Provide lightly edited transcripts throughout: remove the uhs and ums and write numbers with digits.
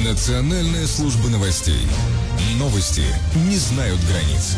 Национальная служба новостей. Новости не знают границ.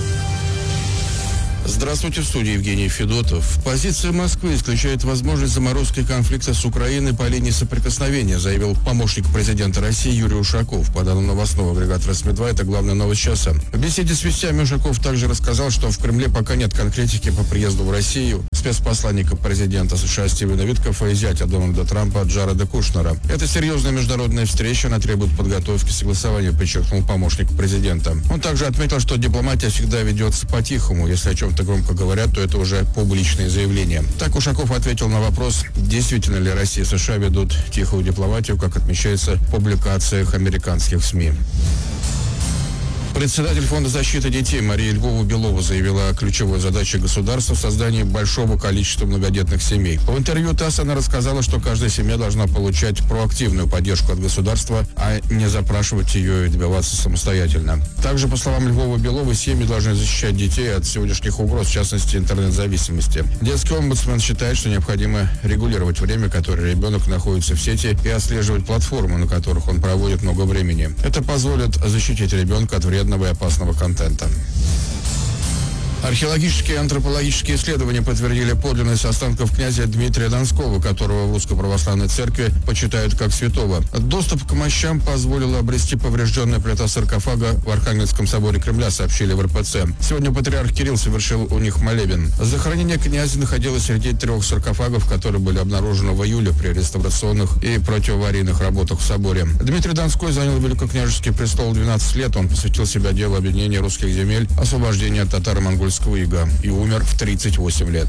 Здравствуйте, в студии Евгений Федотов. Позиция Москвы исключает возможность заморозки конфликта с Украиной по линии соприкосновения, заявил помощник президента России Юрий Ушаков. По данным новостного агрегата РСМИ-2, это главная новость часа. В беседе с вестями Ушаков также рассказал, что в Кремле пока нет конкретики по приезду в Россию спецпосланника президента США Стивена Виткофа и зятя Дональда Трампа Джареда Кушнера. Это серьезная международная встреча, она требует подготовки и согласования, подчеркнул помощник президента. Он также отметил, что дипломатия всегда ведется по-тихому. Если о чем-то громко говорят, то это уже публичные заявления. Так Ушаков ответил на вопрос, действительно ли Россия и США ведут тихую дипломатию, как отмечается в публикациях американских СМИ. Председатель Фонда защиты детей Мария Львова-Белова заявила о ключевой задаче государства в создании большого количества многодетных семей. В интервью ТАСС она рассказала, что каждая семья должна получать проактивную поддержку от государства, а не запрашивать ее и добиваться самостоятельно. Также, по словам Львовой-Беловой, семьи должны защищать детей от сегодняшних угроз, в частности, интернет-зависимости. Детский омбудсмен считает, что необходимо регулировать время, которое ребенок находится в сети, и отслеживать платформы, на которых он проводит много времени. Это позволит защитить ребенка от вредного и опасного контента. Археологические и антропологические исследования подтвердили подлинность останков князя Дмитрия Донского, которого в Русской Православной Церкви почитают как святого. Доступ к мощам позволила обрести поврежденная плита саркофага в Архангельском соборе Кремля, сообщили в РПЦ. Сегодня патриарх Кирилл совершил у них молебен. Захоронение князя находилось среди 3 саркофагов, которые были обнаружены в июле при реставрационных и противоаварийных работах в соборе. Дмитрий Донской занял великокняжеский престол 12 лет. Он посвятил себя делу объединения русских земель, освобождения от татаро-монгольского ига и умер в 38 лет.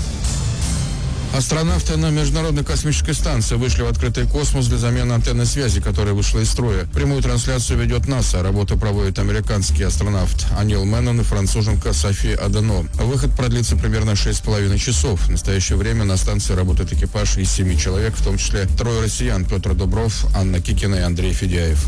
Астронавты на Международной космической станции вышли в открытый космос для замены антенны связи, которая вышла из строя. Прямую трансляцию ведет НАСА. Работу проводит американский астронавт Анил Мэннон и француженка Софи Адено. Выход продлится примерно 6,5 часов. В настоящее время на станции работает экипаж из 7 человек, в том числе 3 россиян: Петр Дубров, Анна Кикина и Андрей Федяев.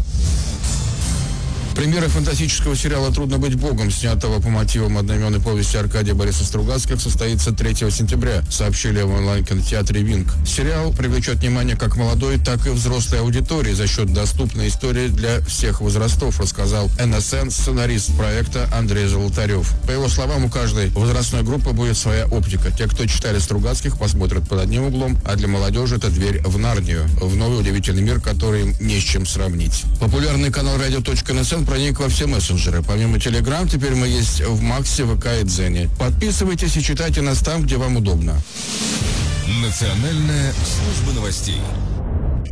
Премьера фантастического сериала «Трудно быть богом», снятого по мотивам одноименной повести Аркадия Бориса Стругацких, состоится 3 сентября, сообщили в онлайн-кинотеатре «Винг». Сериал привлечет внимание как молодой, так и взрослой аудитории за счет доступной истории для всех возрастов, рассказал НСН сценарист проекта Андрей Золотарев. По его словам, у каждой возрастной группы будет своя оптика. Те, кто читали Стругацких, посмотрят под одним углом, а для молодежи это дверь в Нарнию, в новый удивительный мир, который им не с чем сравнить. Популярный канал radio.nsn проник во все мессенджеры. Помимо Телеграм, теперь мы есть в Максе, ВК и Дзене. Подписывайтесь и читайте нас там, где вам удобно. Национальная служба новостей.